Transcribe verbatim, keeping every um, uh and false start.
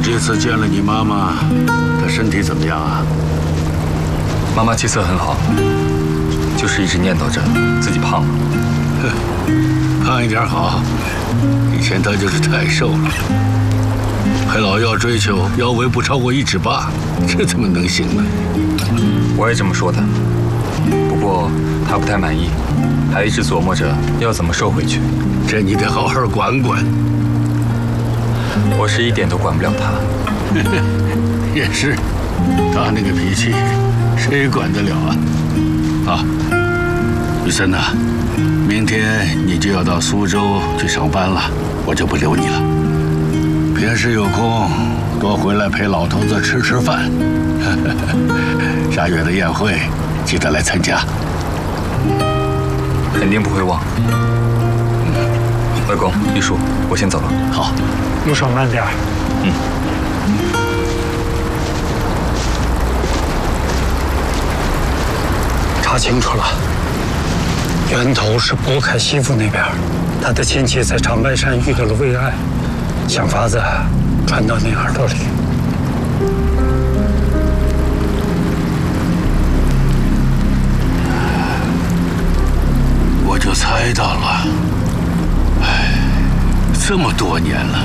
这次见了你妈妈，她身体怎么样啊？ 妈妈气色很好，就是一直念叨着自己胖了。 哼，胖一点好。以前她就是太瘦了，还老要追求腰围不超过一尺八，这怎么能行呢？ 我也这么说的，不过她不太满意，还一直琢磨着要怎么瘦回去。 这你得好好管管。 我是一点都管不了她。 也是，她那个脾气，谁管得了啊？啊，雨森呐，明天你就要到苏州去上班了，我就不留你了。平时有空多回来陪老头子吃吃饭。下月的宴会记得来参加。 肯定不会忘。外公、玉树，我先走了。 好， 路上慢点。 嗯。 查清楚了，源头是博凯媳妇那边，他的亲戚在长白山遇到了危害，想法子传到你耳朵里。 我就猜到了。哎，这么多年了，